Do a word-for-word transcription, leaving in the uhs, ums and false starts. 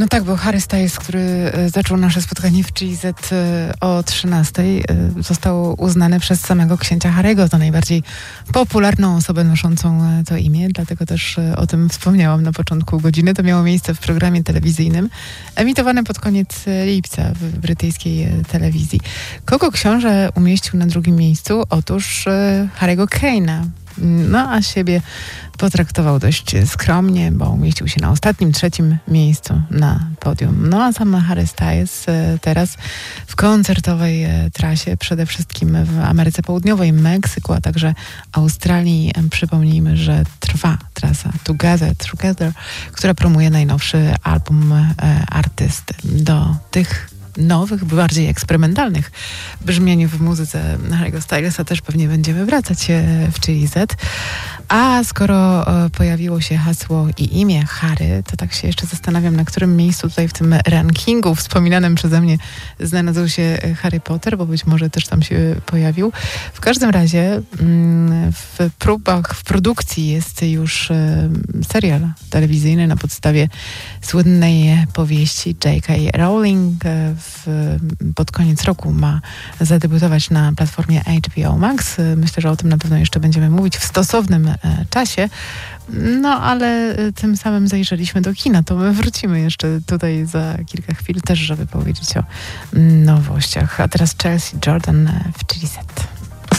No tak, bo Harry Styles, który zaczął nasze spotkanie w G Z o trzynastej, został uznany przez samego księcia Harry'ego za najbardziej popularną osobę noszącą to imię, dlatego też o tym wspomniałam na początku godziny. To miało miejsce w programie telewizyjnym emitowanym pod koniec lipca w brytyjskiej telewizji. Kogo książę umieścił na drugim miejscu? Otóż Harry'ego Kane'a. No a siebie potraktował dość skromnie, bo umieścił się na ostatnim, trzecim miejscu na podium. No a sam Harry Styles teraz w koncertowej trasie, przede wszystkim w Ameryce Południowej, Meksyku, a także Australii. Przypomnijmy, że trwa trasa Together, Together, która promuje najnowszy album artysty. Do tych nowych, bardziej eksperymentalnych brzmień w muzyce Harry'ego Stylesa też pewnie będziemy wracać w G Z. A skoro pojawiło się hasło i imię Harry, to tak się jeszcze zastanawiam, na którym miejscu tutaj w tym rankingu wspominanym przeze mnie znalazł się Harry Potter, bo być może też tam się pojawił. W każdym razie w próbach, w produkcji jest już serial telewizyjny na podstawie słynnej powieści J K Rowling. W, pod koniec roku ma zadebiutować na platformie H B O Max. Myślę, że o tym na pewno jeszcze będziemy mówić w stosownym e, czasie. No, ale tym samym zajrzeliśmy do kina. To my wrócimy jeszcze tutaj za kilka chwil też, żeby powiedzieć o nowościach. A teraz Chelsea Jordan w G Z.